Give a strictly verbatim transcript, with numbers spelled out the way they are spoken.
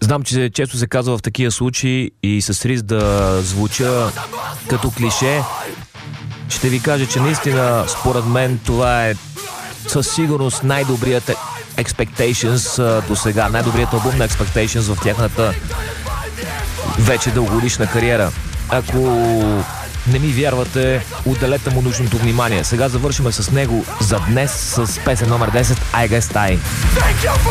Знам, че често се казва в такива случаи и с риск да звуча като клише, ще ви кажа, че наистина според мен това е със сигурност най-добрият Expectations до сега, най-добрият албум на Expectations в тяхната вече дългогодишна кариера. Ако не ми вярвате, отделете му нужното внимание. Сега завършваме с него за днес с песен номер десет I Guess Die.